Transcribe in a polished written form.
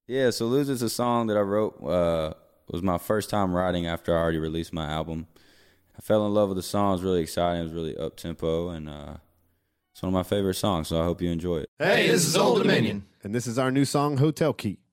Yeah, so Lose It's a song that I wrote. Was my first time writing after I already released my album. I fell in love with the song. It was really exciting. It was really up-tempo, and it's one of my favorite songs, so I hope you enjoy it. Hey, this is Old Dominion. And this is our new song, Hotel Key.